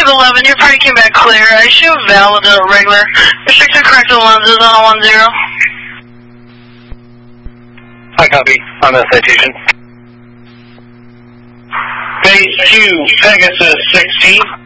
Wave 11, your party came back clear. I show valid regular. Restricted corrected lenses on 10. Hi, copy. On the citation. Base 2, Pegasus 16.